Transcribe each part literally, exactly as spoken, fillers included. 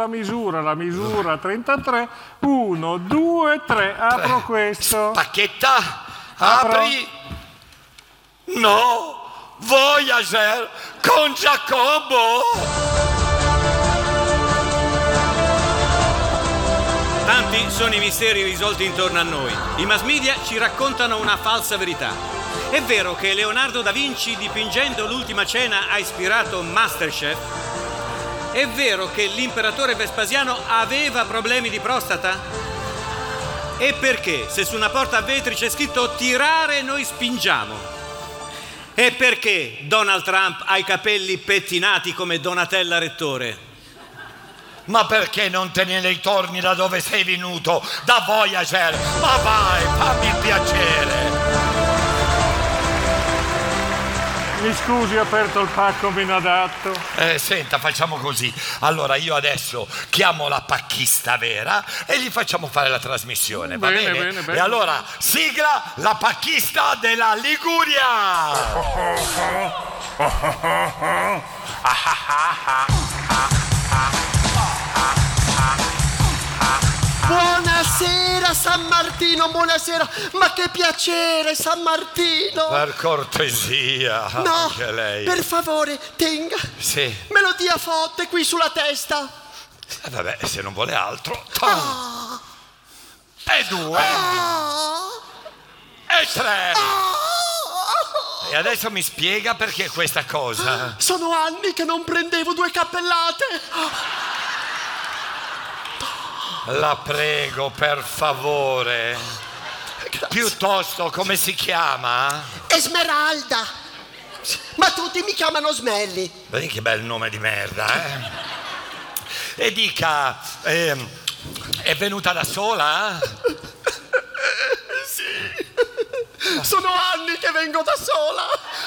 la misura, la misura trentatré, uno, due, tre, apro questo. Spacchetta, Apro. apri. No, Voyager con Giacobbo. Tanti sono i misteri risolti intorno a noi. I mass media ci raccontano una falsa verità. È vero che Leonardo da Vinci dipingendo l'Ultima Cena ha ispirato Masterchef? È vero che l'imperatore Vespasiano aveva problemi di prostata? E perché se su una porta a vetri c'è scritto tirare noi spingiamo? E perché Donald Trump ha i capelli pettinati come Donatella Rettore? Ma perché non te ne ritorni da dove sei venuto? Da Voyager! Ma vai, fammi il piacere! Mi scusi, ho aperto il pacco meno adatto. Eh, senta, facciamo così. Allora io adesso chiamo la pacchista vera e gli facciamo fare la trasmissione, va Bene, bene? bene, bene. E allora, sigla la pacchista della Liguria! Buonasera San Martino, buonasera. Ma che piacere San Martino. Per cortesia, No, anche lei. per favore, tenga. Sì. Me lo dia forte qui sulla testa. Eh, vabbè, se non vuole altro. Ah, E due. ah, E tre. ah. E adesso mi spiega perché questa cosa. Sono anni che non prendevo due cappellate. La prego, per favore. Grazie. Piuttosto, come si chiama? Esmeralda. Ma tutti mi chiamano Smelly. Vedi che bel nome di merda, eh? E dica, ehm, è venuta da sola? Sì. Sono anni che vengo da sola.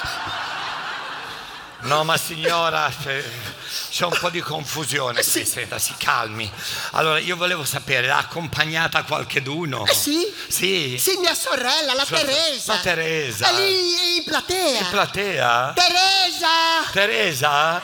No, ma signora, c'è, c'è un po' di confusione. Sì. Qui, senta, si calmi. Allora, io volevo sapere, l'ha accompagnata qualcheduno? Eh sì? Sì? Sì, mia sorella, la Sua- Teresa. la Teresa. È lì in platea. In platea? Teresa! Teresa?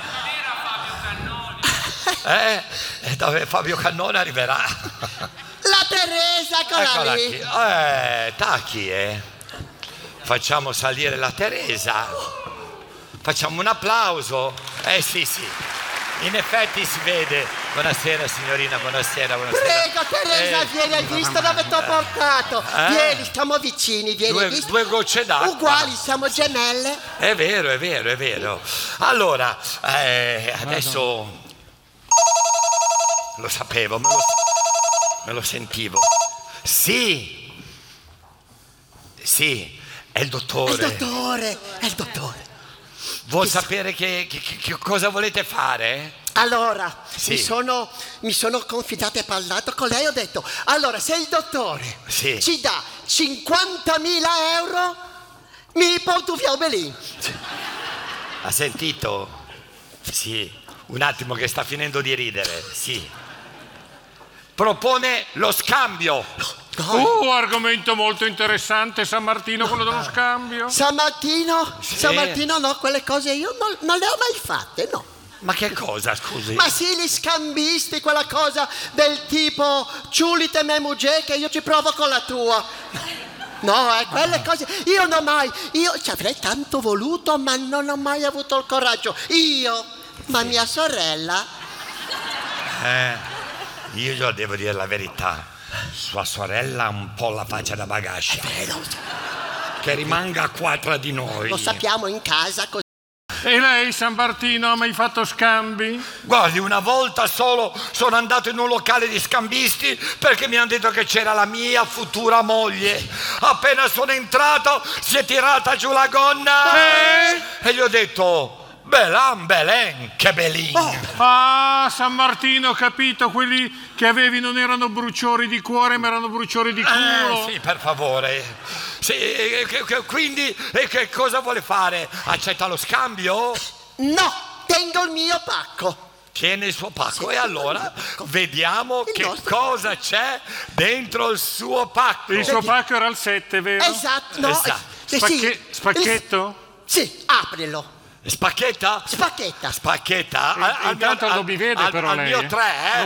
Eh? E dove Fabio Cannone arriverà? La Teresa, eccola, Eccola lì. qui. Eh, tacchi, eh. Facciamo salire la Teresa. Facciamo un applauso. Eh sì, sì. In effetti si vede. Buonasera signorina, buonasera, buonasera. Prego, Teresa, Eh, vieni, hai visto dove ti ho portato? Eh? Vieni, stiamo vicini, vieni. Due, hai visto? due gocce d'acqua. Uguali, siamo gemelle. È vero, è vero, è vero. Allora, eh, adesso lo sapevo, me lo, me lo sentivo. Sì, sì, è il È dottore. il dottore, è il dottore. Vuol sapere che, che- che cosa volete fare? Allora, Sì. mi sono, mi sono confidata e parlato con lei, ho detto, allora, se il dottore Sì. ci dà cinquantamila euro, mi porto via Obelin. Ha sentito? Sì, un attimo che sta finendo di ridere, sì. Propone lo scambio. Uh, argomento molto interessante, San Martino, quello dello scambio. San Martino, Sì. San Martino no, quelle cose io non, non le ho mai fatte, no. Ma che cosa, scusi? Ma sì, gli scambisti, quella cosa del tipo ciulite me mugge che io ci provo con la tua. No, eh, quelle cose, io non ho mai, io ci avrei tanto voluto, ma non ho mai avuto il coraggio. Io, ma mia sorella, Eh, io glielo devo dire la verità. Sua sorella ha un po' la faccia da bagascia. vero, Che rimanga qua tra di noi. lo sappiamo in casa così. E lei, San Martino, ha mai fatto scambi? Guardi, una volta solo sono andato in un locale di scambisti perché mi hanno detto che c'era la mia futura moglie. Appena sono entrato si è tirata giù la gonna Eh? e gli ho detto Belan, Belen, che belin. Ah, San Martino, ho capito, quelli che avevi non erano bruciori di cuore, ma erano bruciori di culo. Eh, sì, per favore. Sì, e- e- e- quindi e che cosa vuole fare? Accetta lo scambio? No, tengo il mio pacco. Tiene il suo pacco Sì, e allora il pacco. vediamo Il che nostro cosa c'è dentro il suo pacco. Il suo pacco era al sette, vero? Esatto, no. Esatto. eh, Spacche- sì, spacchetto? il- Sì, aprilo. Spacchetta? Spacchetta. Spacchetta? Eh, intanto non mi vede al, però al lei, mio eh. tre, eh?